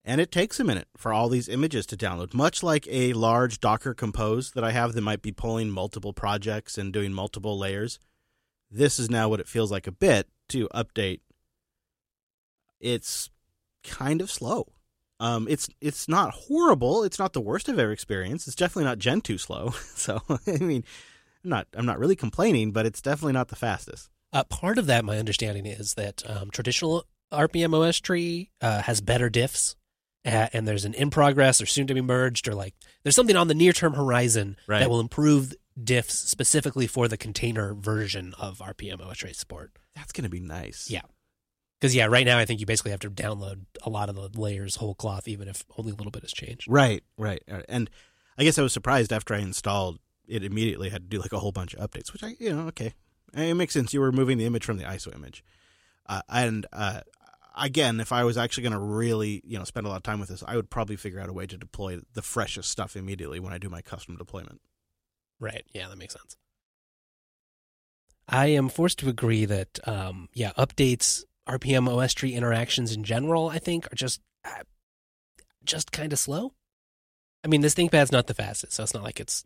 And it takes a minute for all these images to download, much like a large Docker Compose that I have that might be pulling multiple projects and doing multiple layers. This is now what it feels like a bit to update. It's kind of slow. It's not horrible. It's not the worst I've ever experienced. It's definitely not Gentoo slow. So, I mean, I'm not really complaining, but it's definitely not the fastest. Part of that, my understanding is that traditional RPM OS tree has better diffs, and there's an in progress or soon to be merged, or like there's something on the near term horizon that will improve diffs specifically for the container version of RPM OS tree support. That's going to be nice. Yeah. Because, right now I think you basically have to download a lot of the layers whole cloth, even if only a little bit has changed. Right. And I guess I was surprised after I installed it immediately had to do like a whole bunch of updates, which okay. It makes sense. You were moving the image from the ISO image. Again, if I was actually going to really, spend a lot of time with this, I would probably figure out a way to deploy the freshest stuff immediately when I do my custom deployment. Right. Yeah, that makes sense. I am forced to agree that, updates, RPM OS tree interactions in general, I think, are just kind of slow. I mean, this ThinkPad's not the fastest, so it's not like it's,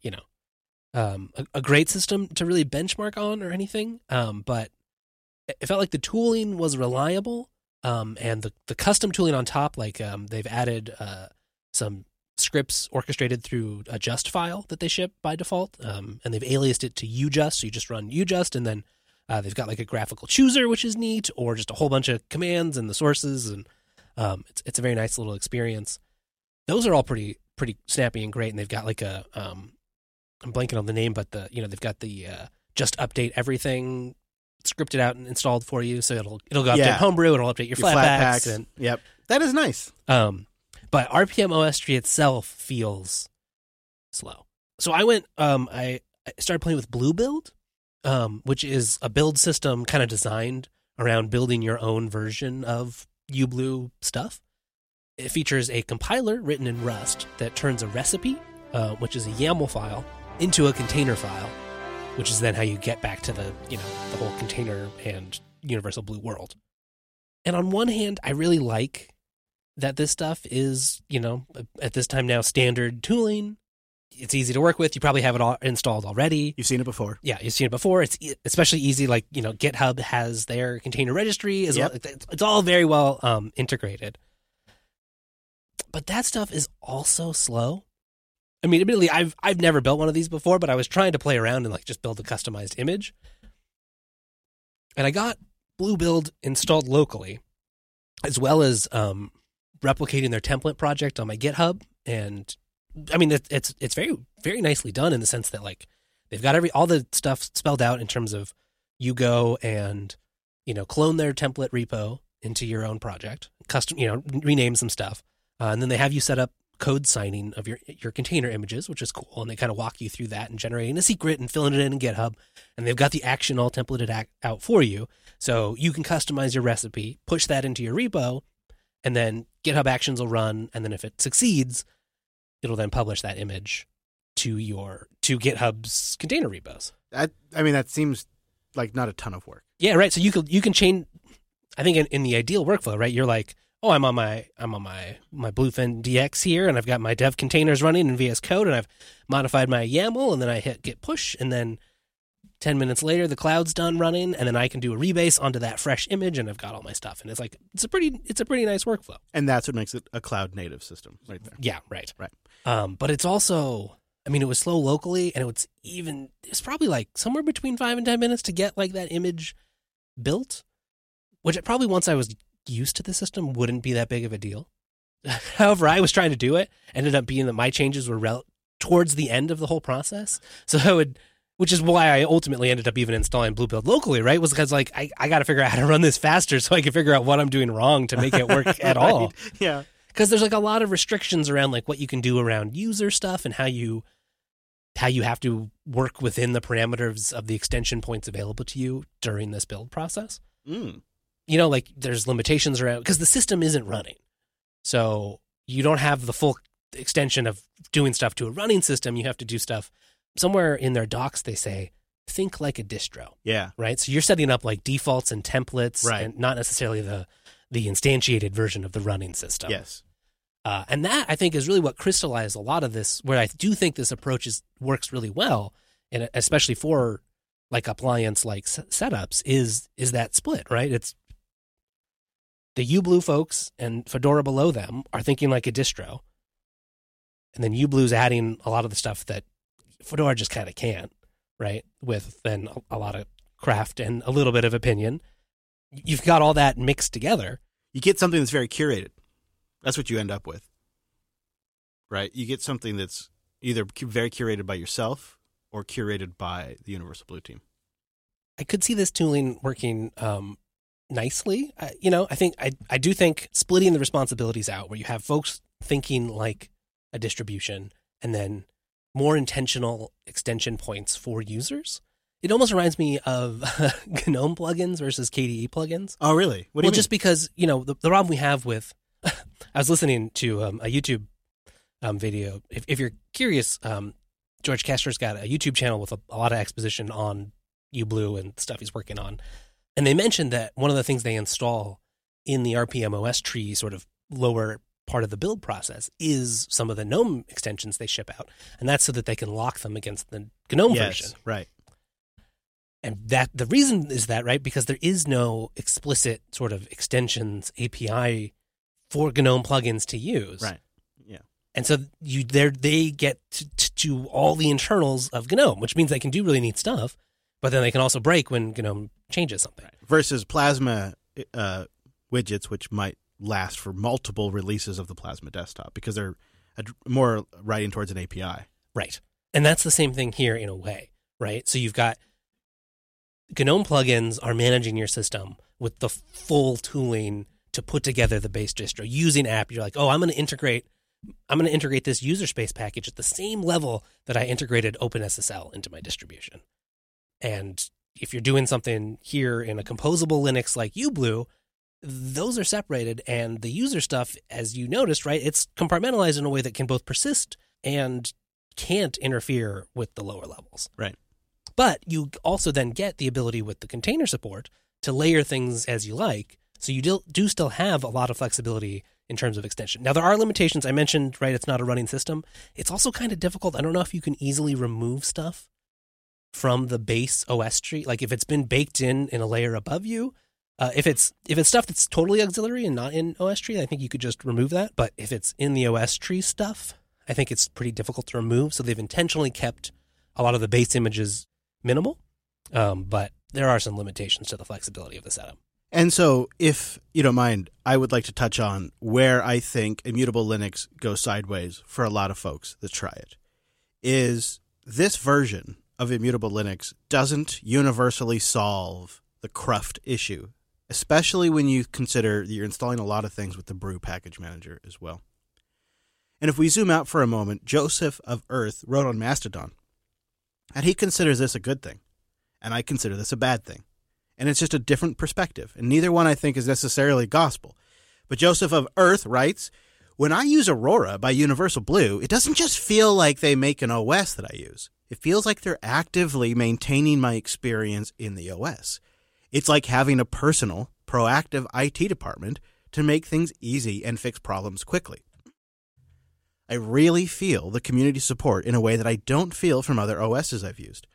a great system to really benchmark on or anything. But it felt like the tooling was reliable, and the custom tooling on top, like they've added some scripts orchestrated through a just file that they ship by default, and they've aliased it to UJust, so you just run UJust, and then they've got like a graphical chooser, which is neat, or just a whole bunch of commands and the sources, and it's a very nice little experience. Those are all pretty snappy and great, and they've got like a I'm blanking on the name, but they've got the just update everything scripted out and installed for you, so it'll go update Homebrew, it'll update your Flatpaks, and yep, that is nice. But RPM OS tree itself feels slow. So I went, I started playing with Bluebuild, which is a build system kind of designed around building your own version of UBlue stuff. It features a compiler written in Rust that turns a recipe, which is a YAML file, into a container file, which is then how you get back to the whole container and Universal Blue world. And on one hand, I really like that this stuff is, at this time now, standard tooling. It's easy to work with. You probably have it all installed already. You've seen it before. Yeah, you've seen it before. It's especially easy, like, GitHub has their container registry as well. It's all very well integrated. But that stuff is also slow. I mean, admittedly, I've never built one of these before, but I was trying to play around and like just build a customized image. And I got Bluebuild installed locally, as well as replicating their template project on my GitHub. And I mean, it's very, very nicely done in the sense that like they've got all the stuff spelled out in terms of you go and, clone their template repo into your own project, custom, rename some stuff. And then they have you set up code signing of your container images, which is cool. And they kind of walk you through that and generating a secret and filling it in GitHub. And they've got the action all templated out for you. So you can customize your recipe, push that into your repo, and then GitHub Actions will run. And then if it succeeds, it'll then publish that image to GitHub's container repos. I mean, that seems like not a ton of work. Yeah, right. So you can chain. I think in the ideal workflow, right? You're like, oh, I'm on my Bluefin DX here, and I've got my dev containers running in VS Code, and I've modified my YAML, and then I hit git push, and then 10 minutes later the cloud's done running, and then I can do a rebase onto that fresh image, and I've got all my stuff, and it's a pretty nice workflow. And that's what makes it a cloud native system, right there. Yeah, right. But it's also, I mean, it was slow locally, and it's probably like somewhere between 5 and 10 minutes to get like that image built, which probably once I was used to the system wouldn't be that big of a deal. However, I was trying to do it, ended up being that my changes were towards the end of the whole process. So which is why I ultimately ended up even installing Bluebuild locally, right? Was because like I got to figure out how to run this faster so I can figure out what I'm doing wrong to make it work at all. Yeah. Because there's like a lot of restrictions around like what you can do around user stuff and how you have to work within the parameters of the extension points available to you during this build process. Like there's limitations around because the system isn't running. So you don't have the full extension of doing stuff to a running system. You have to do stuff somewhere in their docs. They say, think like a distro. Yeah. Right. So you're setting up like defaults and templates, right, and not necessarily the instantiated version of the running system. Yes. And that, I think, is really what crystallized a lot of this, where I do think this approach works really well, and especially for like appliance-like setups, is that split, right? It's the UBlue folks and Fedora below them are thinking like a distro, and then UBlue's adding a lot of the stuff that Fedora just kind of can't, right? With then a lot of craft and a little bit of opinion. You've got all that mixed together. You get something that's very curated. That's what you end up with, right? You get something that's either very curated by yourself or curated by the Universal Blue team. I could see this tooling working nicely. I do think splitting the responsibilities out, where you have folks thinking like a distribution and then more intentional extension points for users. It almost reminds me of GNOME plugins versus KDE plugins. Oh, really? What do you mean? Just because, the problem we have with... I was listening to a YouTube video. If you're curious, George Castor's got a YouTube channel with a lot of exposition on UBlue and stuff he's working on. And they mentioned that one of the things they install in the RPM OS tree, sort of lower part of the build process, is some of the GNOME extensions they ship out. And that's so that they can lock them against the GNOME version. Right. And that the reason is that, right, because there is no explicit sort of extensions API for GNOME plugins to use. Right. Yeah. And so they get to all the internals of GNOME, which means they can do really neat stuff, but then they can also break when GNOME changes something. Right. Versus Plasma widgets, which might last for multiple releases of the Plasma desktop because they're more writing towards an API. Right. And that's the same thing here in a way, right? So you've got GNOME plugins are managing your system with the full tooling to put together the base distro using app. You're like, oh, I'm going to integrate this user space package at the same level that I integrated OpenSSL into my distribution. And if you're doing something here in a composable Linux like UBlue, those are separated, and the user stuff, as you noticed, right, it's compartmentalized in a way that can both persist and can't interfere with the lower levels. Right. But you also then get the ability with the container support to layer things as you like. So you do still have a lot of flexibility in terms of extension. Now, there are limitations. I mentioned, right, it's not a running system. It's also kind of difficult. I don't know if you can easily remove stuff from the base OS tree. Like if it's been baked in a layer above you, if it's stuff that's totally auxiliary and not in OS tree, I think you could just remove that. But if it's in the OS tree stuff, I think it's pretty difficult to remove. So they've intentionally kept a lot of the base images minimal, but there are some limitations to the flexibility of the setup. And so, if you don't mind, I would like to touch on where I think Immutable Linux goes sideways for a lot of folks that try it. Is this version of Immutable Linux doesn't universally solve the cruft issue, especially when you consider that you're installing a lot of things with the Brew package manager as well. And if we zoom out for a moment, Joseph of Earth wrote on Mastodon, and he considers this a good thing, and I consider this a bad thing. And it's just a different perspective, and neither one I think is necessarily gospel. But Joseph of Earth writes, when I use Aurora by Universal Blue, it doesn't just feel like they make an OS that I use. It feels like they're actively maintaining my experience in the OS. It's like having a personal, proactive IT department to make things easy and fix problems quickly. I really feel the community support in a way that I don't feel from other OSs I've used.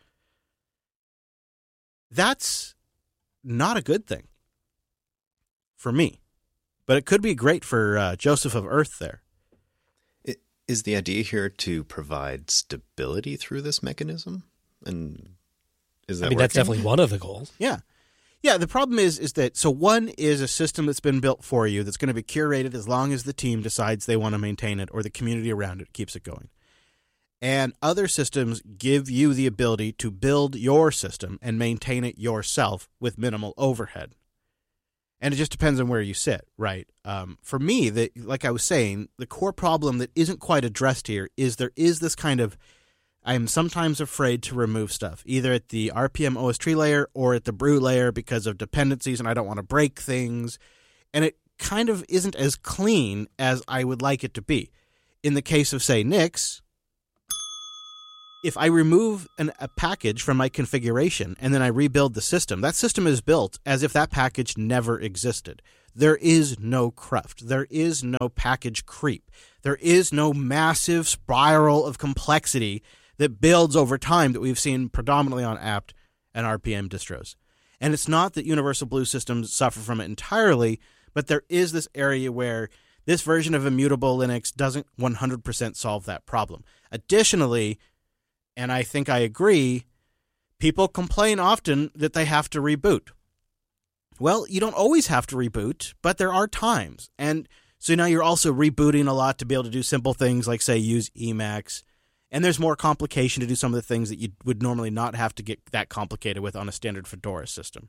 That's not a good thing for me, but it could be great for Joseph of Earth there. Is the idea here to provide stability through this mechanism? And is that working? That's definitely one of the goals. Yeah. Yeah, the problem is that, so one is a system that's been built for you that's going to be curated as long as the team decides they want to maintain it or the community around it keeps it going. And other systems give you the ability to build your system and maintain it yourself with minimal overhead. And it just depends on where you sit, right? For me, like I was saying, the core problem that isn't quite addressed here is there is this kind of, I'm sometimes afraid to remove stuff, either at the RPM OS tree layer or at the Brew layer because of dependencies and I don't want to break things. And it kind of isn't as clean as I would like it to be. In the case of, say, Nix, if I remove a package from my configuration and then I rebuild the system, that system is built as if that package never existed. there is no cruft. There is no package creep. There is no massive spiral of complexity that builds over time that we've seen predominantly on apt and RPM distros. And it's not that Universal Blue systems suffer from it entirely, but there is this area where this version of Immutable Linux doesn't 100% solve that problem. Additionally, and I think I agree, people complain often that they have to reboot. Well, you don't always have to reboot, but there are times. And so now you're also rebooting a lot to be able to do simple things like, say, use Emacs. And there's more complication to do some of the things that you would normally not have to get that complicated with on a standard Fedora system.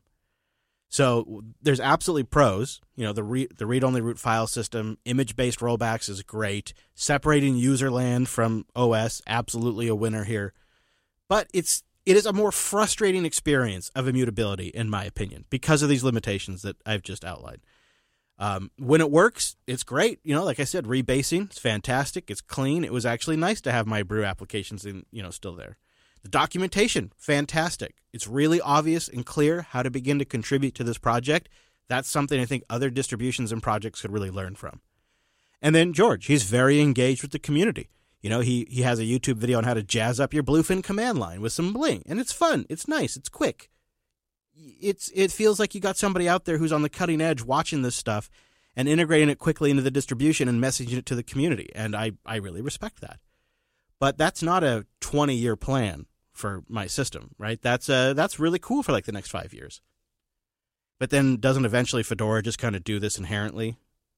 So there's absolutely pros. You know, the read-only root file system, image-based rollbacks is great. Separating userland from OS, absolutely a winner here. But it is a more frustrating experience of immutability, in my opinion, because of these limitations that I've just outlined. When it works, it's great. You know, like I said, rebasing, it's fantastic. It's clean. It was actually nice to have my brew applications still there. The documentation, fantastic. It's really obvious and clear how to begin to contribute to this project. That's something I think other distributions and projects could really learn from. And then George, he's very engaged with the community. You know, he has a YouTube video on how to jazz up your Bluefin command line with some bling. And it's fun. It's nice. It's quick. It feels like you got somebody out there who's on the cutting edge watching this stuff and integrating it quickly into the distribution and messaging it to the community. And I really respect that. But that's not a 20-year plan for my system, right? That's really cool for like the next 5 years. But then doesn't eventually Fedora just kind of do this inherently?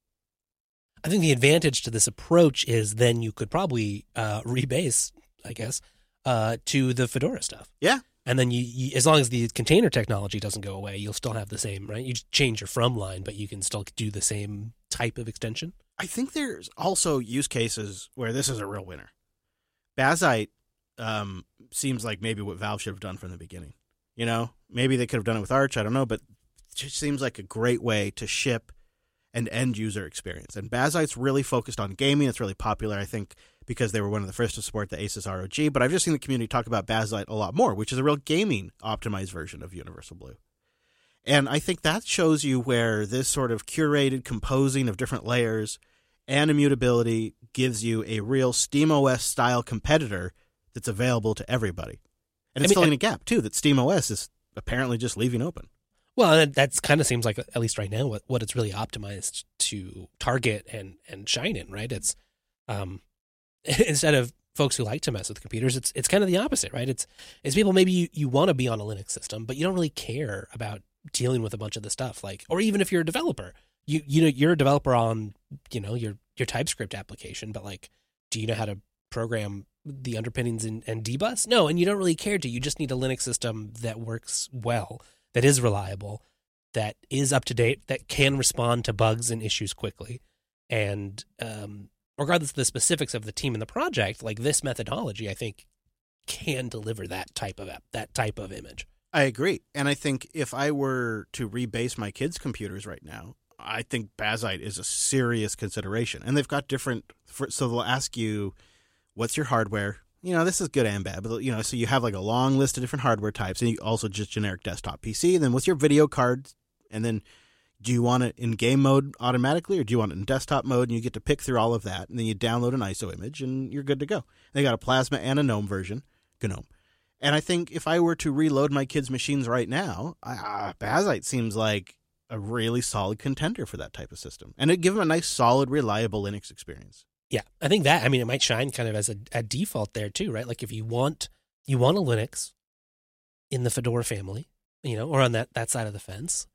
I think the advantage to this approach is then you could probably rebase, I guess, to the Fedora stuff. Yeah. And then you as long as the container technology doesn't go away, you'll still have the same, right? You just change your from line, but you can still do the same type of extension. I think there's also use cases where this is a real winner. Bazzite seems like maybe what Valve should have done from the beginning. You know, maybe they could have done it with Arch, I don't know, but it just seems like a great way to ship an end user experience. And Bazzite's really focused on gaming. It's really popular, I think, because they were one of the first to support the Asus ROG. But I've just seen the community talk about Bazzite a lot more, which is a real gaming optimized version of Universal Blue. And I think that shows you where this sort of curated composing of different layers and immutability gives you a real SteamOS style competitor that's available to everybody. And it's filling a gap, too, that SteamOS is apparently just leaving open. Well, that kind of seems like, at least right now, what it's really optimized to target and shine in, right? It's instead of folks who like to mess with computers, it's kind of the opposite, right? It's people maybe you want to be on a Linux system, but you don't really care about dealing with a bunch of the stuff, like, or even if you're a developer, you're a developer on your TypeScript application, but like, do you know how to program the underpinnings and dbus? No, and you don't really care to. You just need a Linux system that works well, that is reliable, that is up to date, that can respond to bugs and issues quickly. And regardless of the specifics of the team and the project, like this methodology, I think, can deliver that type of image. I agree. And I think if I were to rebase my kids' computers right now, I think Bazzite is a serious consideration. And they've got so they'll ask you, what's your hardware? This is good and bad, but so you have like a long list of different hardware types, and you also just generic desktop PC. And then what's your video card? And then do you want it in game mode automatically, or do you want it in desktop mode? And you get to pick through all of that, and then you download an ISO image, and you're good to go. They got a Plasma and a GNOME version, GNOME. And I think if I were to reload my kids' machines right now, Bazzite seems like a really solid contender for that type of system, and it'd give them a nice, solid, reliable Linux experience. Yeah, I think that, it might shine kind of as a default there too, right? Like if you want a Linux in the Fedora family, or on that side of the fence,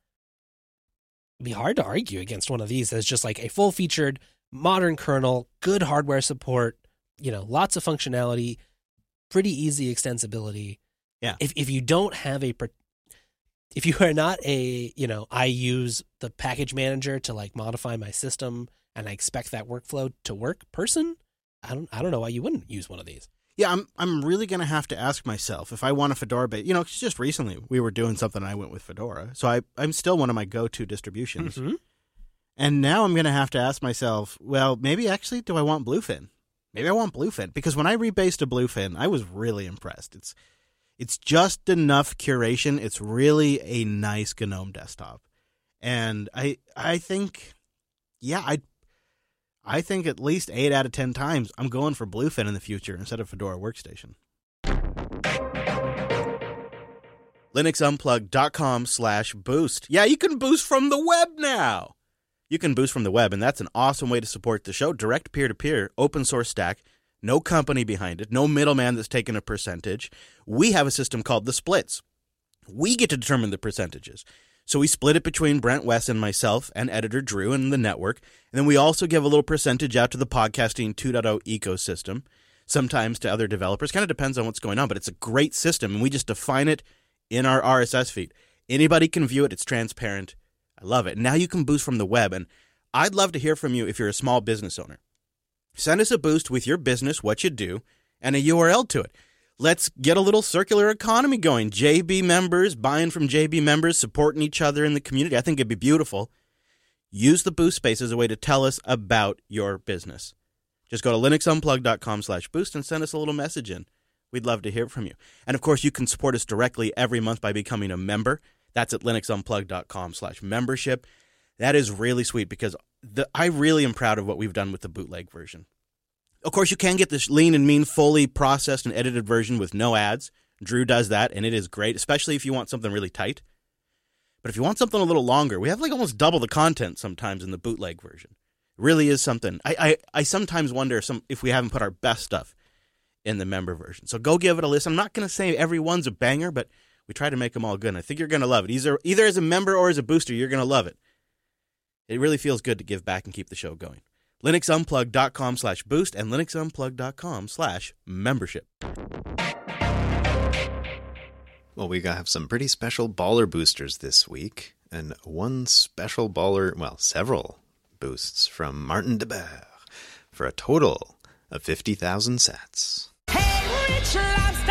it'd be hard to argue against one of these as just like a full-featured, modern kernel, good hardware support, lots of functionality, pretty easy extensibility. Yeah. If you don't have if you are not I use the package manager to like modify my system and I expect that workflow to work person, I don't know why you wouldn't use one of these. Yeah, I'm really going to have to ask myself if I want a Fedora base. Just recently we were doing something and I went with Fedora. So I'm still one of my go-to distributions. Mm-hmm. And now I'm going to have to ask myself, well, maybe actually do I want Bluefin? Maybe I want Bluefin, because when I rebased to Bluefin, I was really impressed. It's just enough curation. It's really a nice GNOME desktop. And I think, yeah, I think at least 8 out of 10 times I'm going for Bluefin in the future instead of Fedora Workstation. LinuxUnplugged.com/boost. Yeah, you can boost from the web now. You can boost from the web, and that's an awesome way to support the show. Direct peer-to-peer, open source stack, no company behind it, no middleman that's taking a percentage. We have a system called the splits. We get to determine the percentages. So we split it between Brent West and myself and editor Drew and the network. And then we also give a little percentage out to the Podcasting 2.0 ecosystem, sometimes to other developers. Kind of depends on what's going on, but it's a great system, and we just define it in our RSS feed. Anybody can view it. It's transparent. I love it. Now you can boost from the web, and I'd love to hear from you if you're a small business owner. Send us a boost with your business, what you do, and a URL to it. Let's get a little circular economy going. JB members, buying from JB members, supporting each other in the community. I think it'd be beautiful. Use the boost space as a way to tell us about your business. Just go to linuxunplugged.com/boost and send us a little message in. We'd love to hear from you. And, of course, you can support us directly every month by becoming a member. That's at linuxunplugged.com/membership. That is really sweet because I really am proud of what we've done with the bootleg version. Of course, you can get this lean and mean, fully processed and edited version with no ads. Drew does that, and it is great, especially if you want something really tight. But if you want something a little longer, we have like almost double the content sometimes in the bootleg version. It really is something. I sometimes wonder if we haven't put our best stuff in the member version. So go give it a listen. I'm not going to say every one's a banger, but we try to make them all good. And I think you're going to love it. Either as a member or as a booster, you're going to love it. It really feels good to give back and keep the show going. linuxunplugged.com/boost and linuxunplugged.com/membership. Well, we have some pretty special baller boosters this week, and one special baller, well, several boosts from Martin DeBear for a total of 50,000 sats. Hey, Rich Lobster!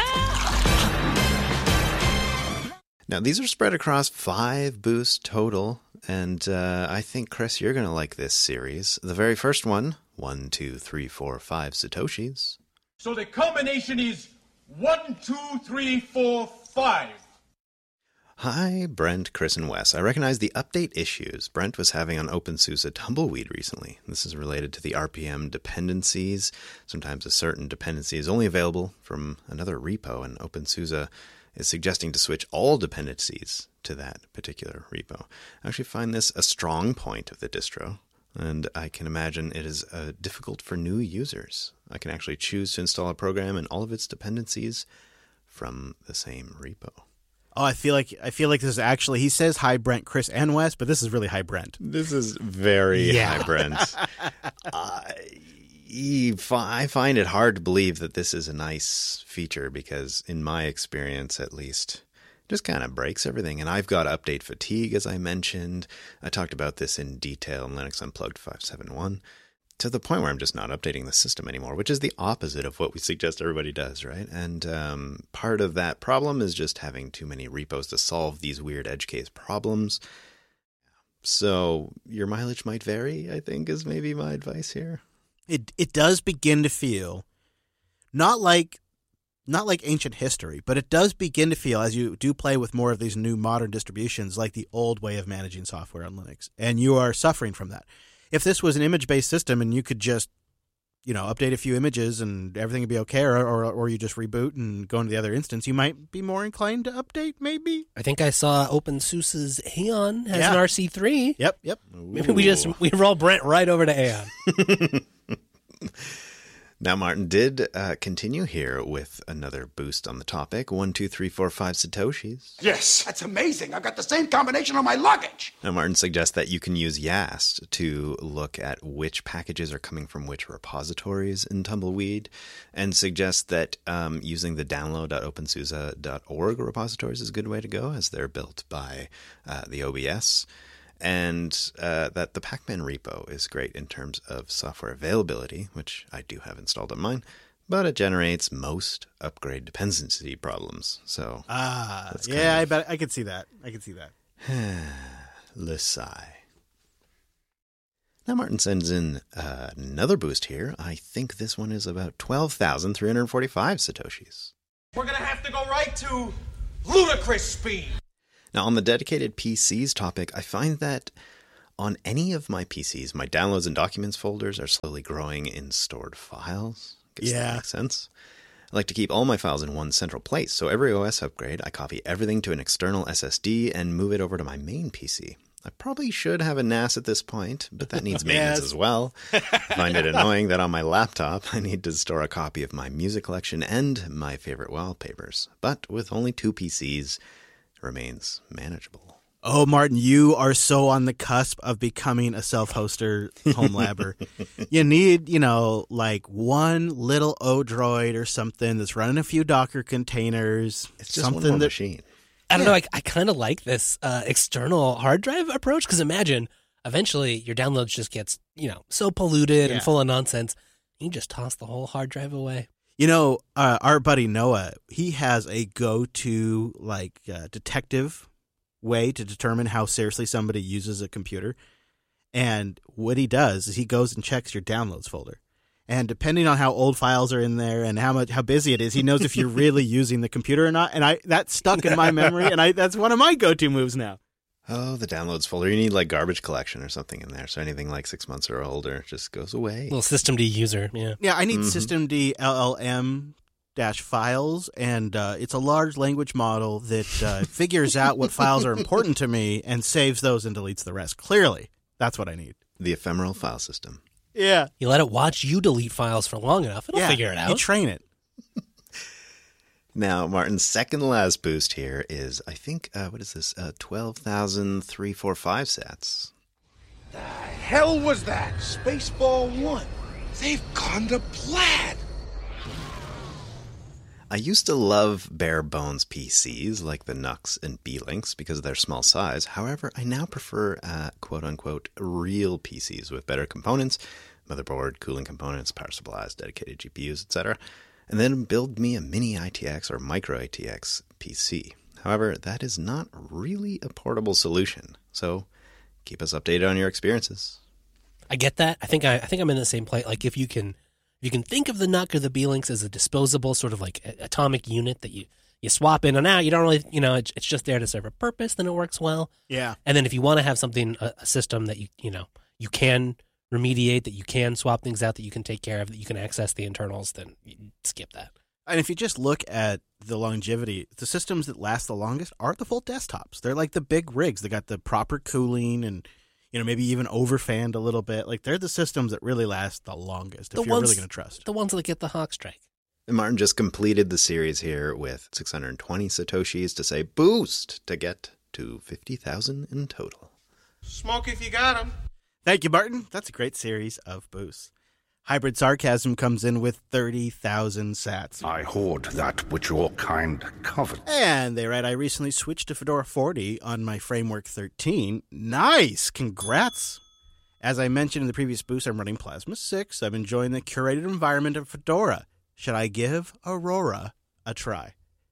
Now, these are spread across 5 boosts total, and I think, Chris, you're going to like this series. The very first one, 1, 2, 3, 4, 5 Satoshis. So the combination is 1, 2, 3, 4, 5. Hi, Brent, Chris, and Wes. I recognize the update issues Brent was having on OpenSUSE Tumbleweed recently. This is related to the RPM dependencies. Sometimes a certain dependency is only available from another repo, and OpenSUSE is suggesting to switch all dependencies to that particular repo. I actually find this a strong point of the distro, and I can imagine it is difficult for new users. I can actually choose to install a program and all of its dependencies from the same repo. Oh, I feel like this is actually, he says hi Brent, Chris, and Wes, but this is really hi Brent. This is very hi Brent. I find it hard to believe that this is a nice feature because, in my experience at least, it just kind of breaks everything. And I've got update fatigue, as I mentioned. I talked about this in detail in Linux Unplugged 571, to the point where I'm just not updating the system anymore, which is the opposite of what we suggest everybody does, right? And part of that problem is just having too many repos to solve these weird edge case problems. So your mileage might vary, I think, is maybe my advice here. It does begin to feel not like ancient history, but it does begin to feel, as you do play with more of these new modern distributions, like the old way of managing software on Linux, and you are suffering from that. If this was an image-based system and you could just, update a few images and everything would be okay, or you just reboot and go into the other instance, you might be more inclined to update, maybe? I think I saw OpenSUSE's Aeon has an RC3. Yep. Maybe we roll Brent right over to Aeon. Now, Martin did continue here with another boost on the topic. 1, 2, 3, 4, 5 Satoshis. Yes, that's amazing. I've got the same combination on my luggage. Now, Martin suggests that you can use YAST to look at which packages are coming from which repositories in Tumbleweed, and suggests that using the download.opensuse.org repositories is a good way to go, as they're built by the OBS. And that the Pacman repo is great in terms of software availability, which I do have installed on mine, but it generates most upgrade dependency problems. So, I bet I could see that. Le sigh. Now Martin sends in another boost here. I think this one is about 12,345 Satoshis. We're going to have to go right to ludicrous speed. Now, on the dedicated PCs topic, I find that on any of my PCs, my downloads and documents folders are slowly growing in stored files. Guess that makes sense. I like to keep all my files in one central place, so every OS upgrade, I copy everything to an external SSD and move it over to my main PC. I probably should have a NAS at this point, but that needs maintenance as well. I find it annoying that on my laptop, I need to store a copy of my music collection and my favorite wallpapers. But with only 2 PCs, it remains manageable. Oh, Martin, you are so on the cusp of becoming a self-hoster home labber. You need, like one little Odroid or something that's running a few Docker containers. It's just something one more machine. I don't know. I kind of like this external hard drive approach because imagine eventually your downloads just gets, so polluted and full of nonsense. You just toss the whole hard drive away. Our buddy Noah, he has a go-to detective way to determine how seriously somebody uses a computer. And what he does is he goes and checks your downloads folder. And depending on how old files are in there and how busy it is, he knows if you're really using the computer or not. And that's stuck in my memory, and that's one of my go-to moves now. Oh, the downloads folder. You need like garbage collection or something in there. So anything like 6 months or older just goes away. Little systemd user, yeah. Yeah, I need systemd LLM files, and it's a large language model that figures out what files are important to me and saves those and deletes the rest. Clearly, that's what I need. The ephemeral file system. Yeah. You let it watch you delete files for long enough, it'll figure it out. You train it. Now, Martin's second last boost here is, I think, what is this? 12,345 sats. The hell was that? Spaceball 1. They've gone to plaid. I used to love bare bones PCs like the Nux and B-Lynx because of their small size. However, I now prefer quote-unquote real PCs with better components, motherboard, cooling components, power supplies, dedicated GPUs, etc., and then build me a mini ITX or micro ITX PC. However, that is not really a portable solution, so keep us updated on your experiences. I get that. I think I'm in the same place. Like if you can think of the NUC or the B-Lynx as a disposable sort of like atomic unit that you swap in and out, you don't really, it's just there to serve a purpose, then it works well. Yeah. And then if you want to have something, a system that you can remediate, that you can swap things out, that you can take care of, that you can access the internals, then you skip that. And if you just look at the longevity, the systems that last the longest are the full desktops. They're like the big rigs. They got the proper cooling and, maybe even overfanned a little bit. Like they're the systems that really last the longest if you're really going to trust. The ones that get the Hawk Strike. And Martin just completed the series here with 620 Satoshis to say boost to get to 50,000 in total. Smoke if you got 'em. Thank you, Martin. That's a great series of boosts. Hybrid Sarcasm comes in with 30,000 sats. I hoard that which your kind covets. And they write, I recently switched to Fedora 40 on my Framework 13. Nice! Congrats! As I mentioned in the previous boost, I'm running Plasma 6. I'm enjoying the curated environment of Fedora. Should I give Aurora a try?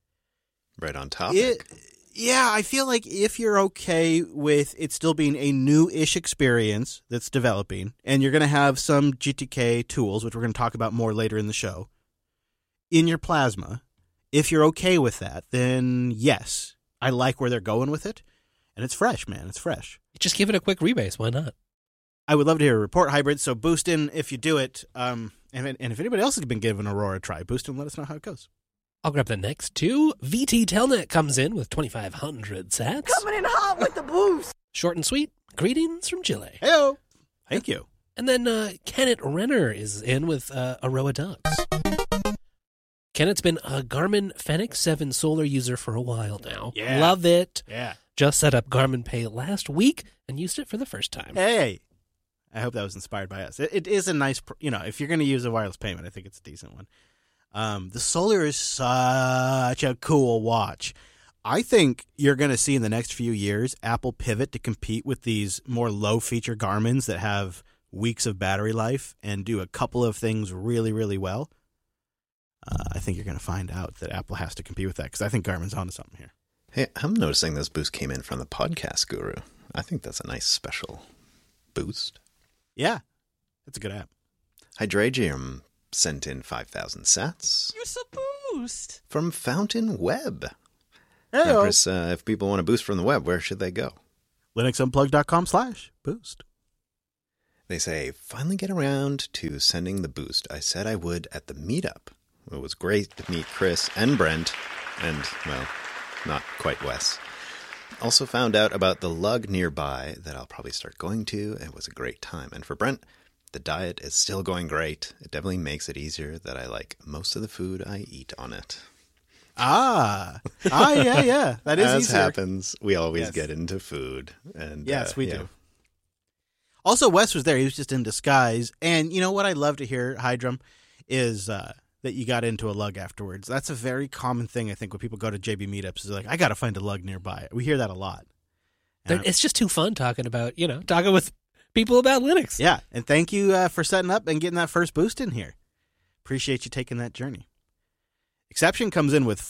Right on topic. Yeah, I feel like if you're okay with it still being a new-ish experience that's developing, and you're going to have some GTK tools, which we're going to talk about more later in the show, in your Plasma, if you're okay with that, then yes, I like where they're going with it, and it's fresh, man. It's fresh. Just give it a quick rebase. Why not? I would love to hear a report, Hybrid, so boost in if you do it, and if anybody else has been giving Aurora a try, boost in and let us know how it goes. I'll grab the next two. VT Telnet comes in with 2,500 sats. Coming in hot with the boost. Short and sweet. Greetings from Chile. Heyo. Thank you. And then Kenneth Renner is in with Aroa Ducks. Kenneth's been a Garmin Fenix 7 solar user for a while now. Yeah. Love it. Yeah. Just set up Garmin Pay last week and used it for the first time. Hey. I hope that was inspired by us. It is a nice, if you're going to use a wireless payment, I think it's a decent one. The Solar is such a cool watch. I think you're going to see in the next few years Apple pivot to compete with these more low-feature Garmins that have weeks of battery life and do a couple of things really, really well. I think you're going to find out that Apple has to compete with that because I think Garmin's onto something here. Hey, I'm noticing this boost came in from the Podcast Guru. I think that's a nice special boost. Yeah, that's a good app. Hydragium sent in 5,000 sats. You're so boost. From Fountain Web. Hey, Now, Chris, if people want to boost from the web, where should they go? linuxunplugged.com/boost. They say, finally get around to sending the boost. I said I would at the meetup. It was great to meet Chris and Brent, and, well, not quite Wes. Also found out about the lug nearby that I'll probably start going to. It was a great time. And for Brent, the diet is still going great. It definitely makes it easier that I like most of the food I eat on it. Yeah. That is As easier. happens, we always Yes. get into food. And Yes, we yeah. do. Also, Wes was there. He was just in disguise. And you know what I love to hear, Hydrum, is that you got into a lug afterwards. That's a very common thing, I think, when people go to JB meetups. Is like, I got to find a lug nearby. We hear that a lot. And It's just too fun talking with people about Linux. yeah, and thank you for setting up and getting that first boost in here. Appreciate you taking that journey. Exception comes in with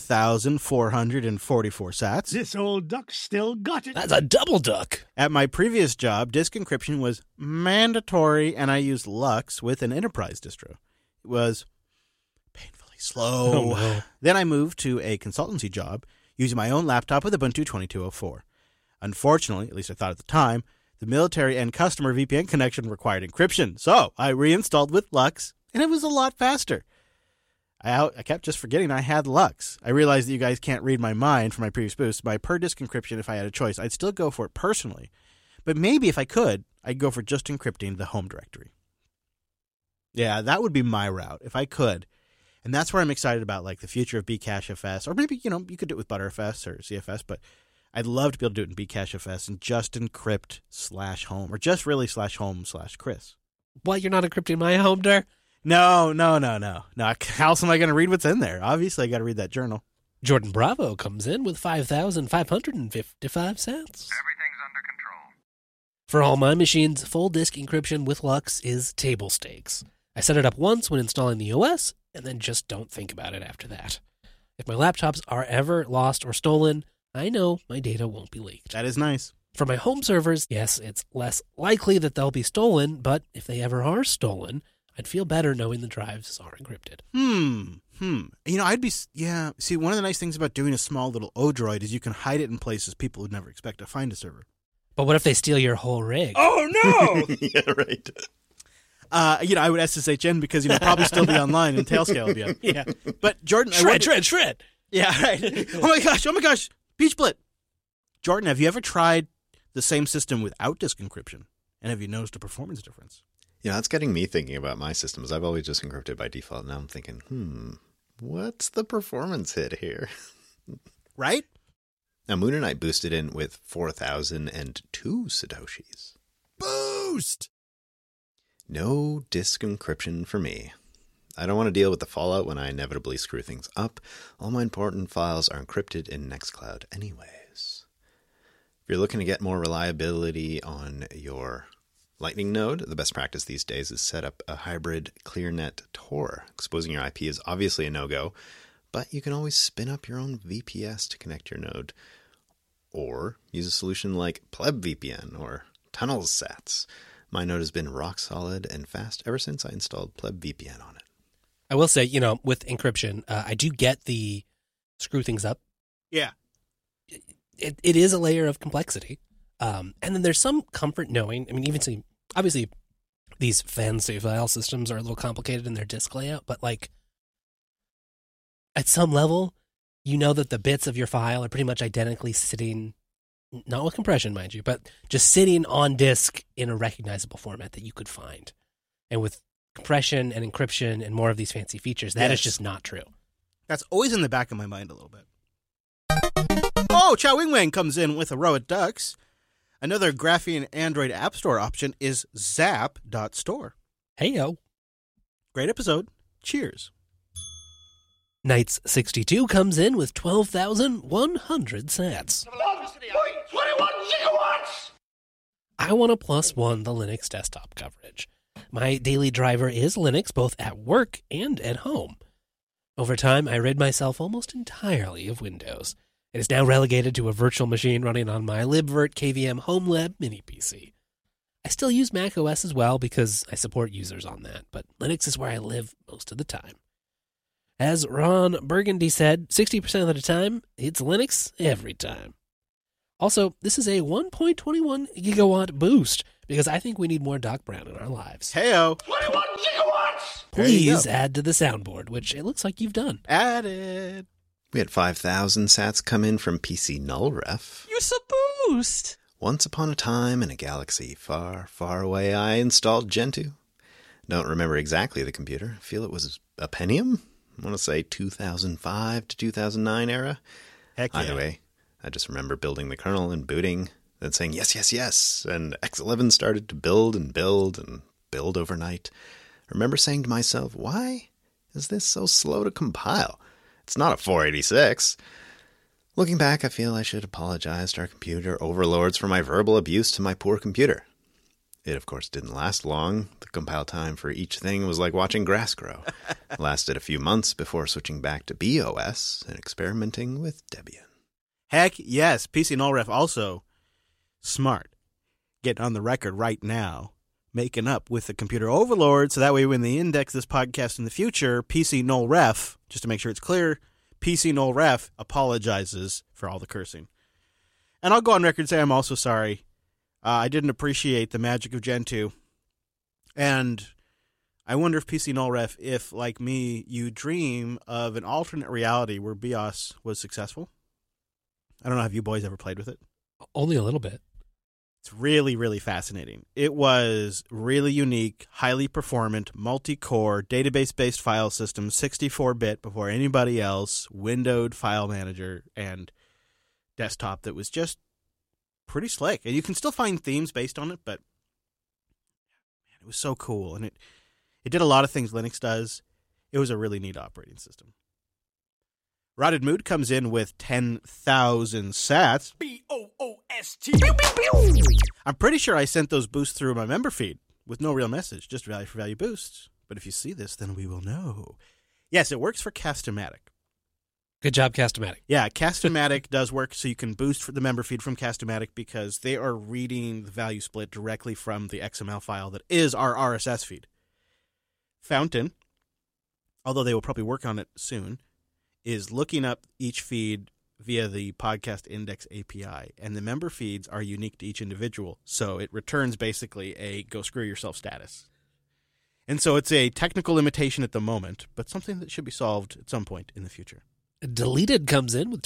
4,444 sats. This old duck still got it. That's a double duck. At my previous job, disk encryption was mandatory, and I used Lux with an enterprise distro. It was painfully slow. Oh, no. Then I moved to a consultancy job using my own laptop with Ubuntu 22.04. Unfortunately, at least I thought at the time, the military and customer VPN connection required encryption. So I reinstalled with Lux, and it was a lot faster. I kept just forgetting I had Lux. I realized that you guys can't read my mind from my previous boost. My per-disk encryption, if I had a choice, I'd still go for it personally. But maybe if I could, I'd go for just encrypting the home directory. Yeah, that would be my route, if I could. And that's where I'm excited about, like, the future of Bcachefs. Or maybe, you could do it with Btrfs or CFS, but I'd love to be able to do it in Bcachefs and just encrypt /home, or just really /home/Chris. What, you're not encrypting my home dir? No. Now, how else am I going to read what's in there? Obviously, I got to read that journal. Jordan Bravo comes in with 5,555 cents. Everything's under control. For all my machines, full disk encryption with Lux is table stakes. I set it up once when installing the OS, and then just don't think about it after that. If my laptops are ever lost or stolen, I know my data won't be leaked. That is nice. For my home servers, yes, it's less likely that they'll be stolen, but if they ever are stolen, I'd feel better knowing the drives are encrypted. See, one of the nice things about doing a small little Odroid is you can hide it in places people would never expect to find a server. But what if they steal your whole rig? Oh, no! Yeah, right. I would SSH in because, probably still be online and Tailscale would be up. Yeah. But Jordan... Shred! Yeah, right. Oh my gosh. Peachblit. Jordan, have you ever tried the same system without disk encryption? And have you noticed a performance difference? Yeah, that's getting me thinking about my systems. I've always just encrypted by default. Now I'm thinking, what's the performance hit here? Right? Now, Moon and I boosted in with 4,002 Satoshis. Boost! No disk encryption for me. I don't want to deal with the fallout when I inevitably screw things up. All my important files are encrypted in Nextcloud anyways. If you're looking to get more reliability on your Lightning node, the best practice these days is set up a hybrid ClearNet Tor. Exposing your IP is obviously a no-go, but you can always spin up your own VPS to connect your node. Or use a solution like PlebVPN or TunnelSats. My node has been rock solid and fast ever since I installed PlebVPN on it. I will say, with encryption, I do get the screw things up. Yeah. It is a layer of complexity. And then there's some comfort knowing, obviously these fancy file systems are a little complicated in their disk layout, but at some level, that the bits of your file are pretty much identically sitting, not with compression, mind you, but just sitting on disk in a recognizable format that you could find. And with compression and encryption and more of these fancy features, that is just not true. That's always in the back of my mind a little bit. Oh, Chow Wing Wang comes in with a row of ducks. Another Graphene Android App Store option is Zap.store. Hey-yo. Great episode. Cheers. Knights 62 comes in with 12,100 sats. 1.21 gigawatts! I want to +1 the Linux desktop coverage. My daily driver is Linux, both at work and at home. Over time, I rid myself almost entirely of Windows. It is now relegated to a virtual machine running on my libvirt KVM HomeLab mini PC. I still use macOS as well because I support users on that, but Linux is where I live most of the time. As Ron Burgundy said, 60% of the time, it's Linux every time. Also, this is a 1.21 gigawatt boost because I think we need more Doc Brown in our lives. Heyo. 21 gigawatts! There you Please go. add to the soundboard, which it looks like you've done. Added. We had 5,000 sats come in from PC Null Ref. You're so boost. Once upon a time in a galaxy far, far away, I installed Gentoo. Don't remember exactly the computer. Feel it was a Pentium? I want to say 2005 to 2009 era. Heck yeah. Either way, I just remember building the kernel and booting, then saying yes, yes, yes, and X11 started to build and build and build overnight. I remember saying to myself, why is this so slow to compile? It's not a 486. Looking back, I feel I should apologize to our computer overlords for my verbal abuse to my poor computer. It, of course, didn't last long. The compile time for each thing was like watching grass grow. It lasted a few months before switching back to BOS and experimenting with Debian. Heck yes. PC Null Ref also smart. Getting on the record right now, making up with the computer overlord, so that way when they index this podcast in the future, PC Null Ref, just to make sure it's clear, PC Null Ref apologizes for all the cursing. And I'll go on record and say I'm also sorry. I didn't appreciate the magic of Gentoo. And I wonder if PC Null Ref, if, like me, you dream of an alternate reality where BIOS was successful. I don't know, have you boys ever played with it? Only a little bit. It's really, really fascinating. It was really unique, highly performant, multi-core, database-based file system, 64-bit before anybody else, windowed file manager, and desktop that was just pretty slick. And you can still find themes based on it, but man, it was so cool. And it did a lot of things Linux does. It was a really neat operating system. Rotted Mood comes in with 10,000 sats. B-O-O-S-T. I'm pretty sure I sent those boosts through my member feed with no real message, just value for value boosts. But if you see this, then we will know. Yes, it works for Cast-O-Matic. Good job, Cast-O-Matic. Yeah, Cast-O-Matic does work, so you can boost for the member feed from Cast-O-Matic because they are reading the value split directly from the XML file that is our RSS feed. Fountain, although they will probably work on it soon, is looking up each feed via the podcast index API, and the member feeds are unique to each individual, so it returns basically a go screw yourself status. And so it's a technical limitation at the moment, but something that should be solved at some point in the future. Deleted comes in with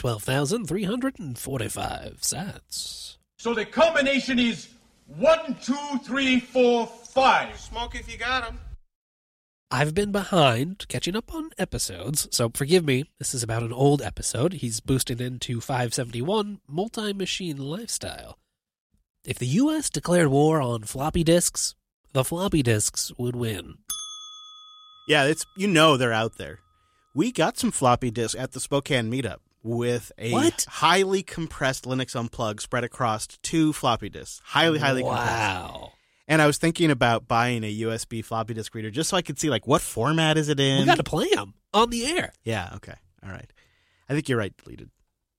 12,345 sats. So the combination is 1, 2, 3, 4, 5. Smoke if you got 'em. I've been behind catching up on episodes, so forgive me. This is about an old episode. He's boosted into 571, Multi-Machine Lifestyle. If the U.S. declared war on floppy disks, the floppy disks would win. Yeah, it's they're out there. We got some floppy disks at the Spokane meetup with a highly compressed Linux Unplugged spread across 2 floppy disks. Highly compressed. Wow. And I was thinking about buying a USB floppy disk reader just so I could see, like, what format is it in? We got to play them on the air. Yeah, okay. All right. I think you're right, Deleted.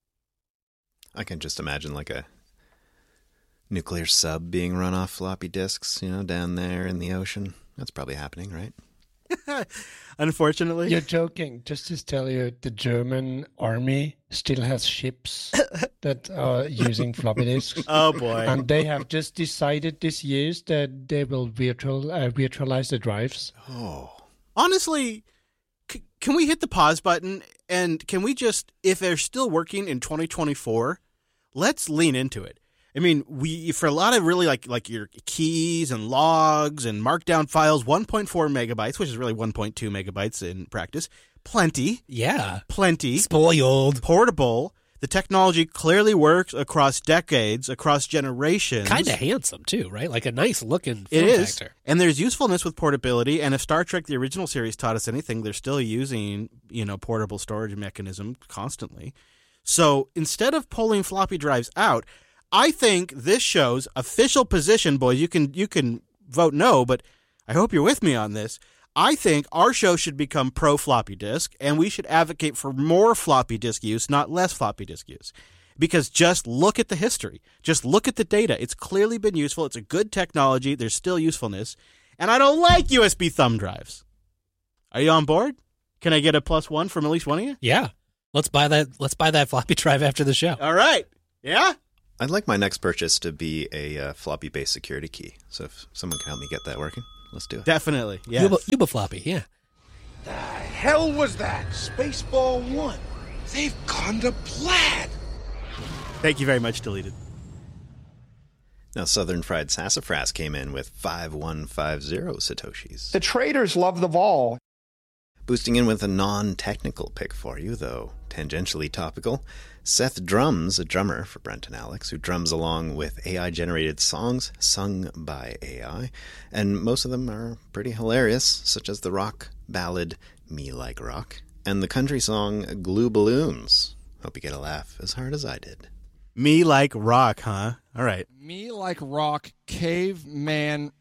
I can just imagine like a nuclear sub being run off floppy disks, down there in the ocean. That's probably happening, right? Unfortunately. You're joking. Just to tell you, the German army still has ships that are using floppy disks. Oh, boy. And they have just decided this year that they will virtualize the drives. Oh. Honestly, can we hit the pause button and can we just, if they're still working in 2024, let's lean into it. I mean, for a lot of really like your keys and logs and markdown files, 1.4 megabytes, which is really 1.2 megabytes in practice. Plenty. Yeah. Plenty. Spoiled. Portable. The technology clearly works across decades, across generations. Kind of handsome, too, right? Like a nice looking It form is. factor. And there's usefulness with portability. And if Star Trek, the original series, taught us anything, they're still using, portable storage mechanism constantly. So instead of pulling floppy drives out, I think this show's official position, boys, you can vote no, but I hope you're with me on this. I think our show should become pro floppy disk, and we should advocate for more floppy disk use, not less floppy disk use. Because just look at the history. Just look at the data. It's clearly been useful. It's a good technology. There's still usefulness. And I don't like USB thumb drives. Are you on board? Can I get a +1 from at least one of you? Yeah. Let's buy that floppy drive after the show. All right. Yeah? I'd like my next purchase to be a floppy-based security key. So if someone can help me get that working, let's do it. Definitely. Yes. Yuba floppy, yeah. The hell was that? Spaceball 1. They've gone to plaid. Thank you very much, Deleted. Now, Southern Fried Sassafras came in with 5150 Satoshis. The traders love the vol. Boosting in with a non-technical pick for you, though tangentially topical, Seth Drums, a drummer for Brent and Alex, who drums along with AI-generated songs sung by AI, and most of them are pretty hilarious, such as the rock ballad Me Like Rock, and the country song Glue Balloons. Hope you get a laugh as hard as I did. Me Like Rock, huh? All right. Me Like Rock, Caveman